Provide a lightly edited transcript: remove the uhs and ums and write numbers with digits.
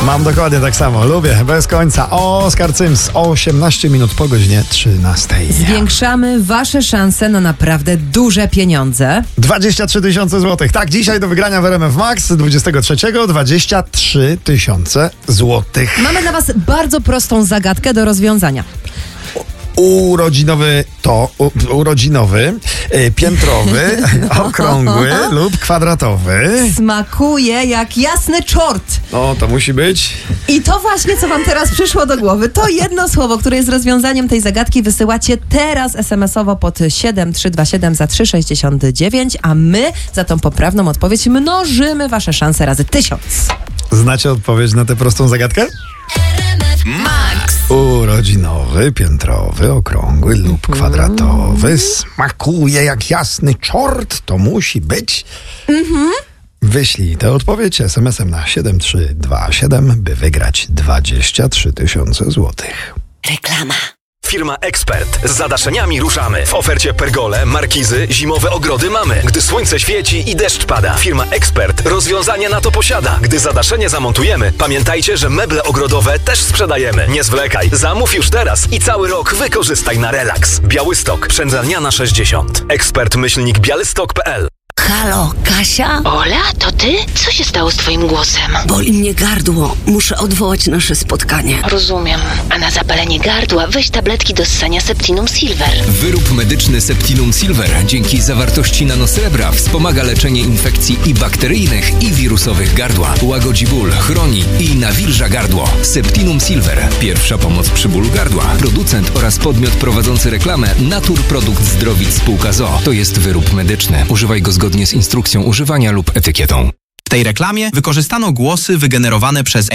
Mam dokładnie tak samo. Lubię. Bez końca. Oskar Cyms. 18 minut po godzinie 13. Zwiększamy wasze szanse na naprawdę duże pieniądze. 23 000 złotych. Tak, dzisiaj do wygrania w RMF Max 23 23 000 złotych. Mamy dla was bardzo prostą zagadkę do rozwiązania. Urodzinowy, piętrowy, okrągły lub kwadratowy. Smakuje jak jasny czort. No, to musi być. I to właśnie, co wam teraz przyszło do głowy, to jedno słowo, które jest rozwiązaniem tej zagadki, wysyłacie teraz SMS-owo pod 7327 za 3,69, a my za tą poprawną odpowiedź mnożymy wasze szanse razy 1000. Znacie odpowiedź na tę prostą zagadkę? Max. Urodzinowy, piętrowy, okrągły lub kwadratowy. Smakuje jak jasny czort. To musi być. Wyślij tę odpowiedź SMS-em na 7327, by wygrać 23 000 złotych. Reklama. Firma Ekspert. Z zadaszeniami ruszamy. W ofercie pergole, markizy, zimowe ogrody mamy. Gdy słońce świeci i deszcz pada. Firma Ekspert rozwiązanie na to posiada. Gdy zadaszenie zamontujemy, pamiętajcie, że meble ogrodowe też sprzedajemy. Nie zwlekaj. Zamów już teraz i cały rok wykorzystaj na relaks. Białystok. Przędzalniana 60. Ekspert-białystok.pl. Halo, Kasia? Ola, to ty? Co się stało z twoim głosem? Boli mnie gardło. Muszę odwołać nasze spotkanie. Rozumiem. A na zapalenie gardła weź tabletki do ssania Septinum Silver. Wyrób medyczny Septinum Silver dzięki zawartości nanosrebra wspomaga leczenie infekcji i bakteryjnych, i wirusowych gardła. Łagodzi ból, chroni i nawilża gardło. Septinum Silver. Pierwsza pomoc przy bólu gardła. Producent oraz podmiot prowadzący reklamę Naturprodukt Zdrowic Spółka ZOO. To jest wyrób medyczny. Używaj go zgodnie z instrukcją używania lub etykietą. W tej reklamie wykorzystano głosy wygenerowane przez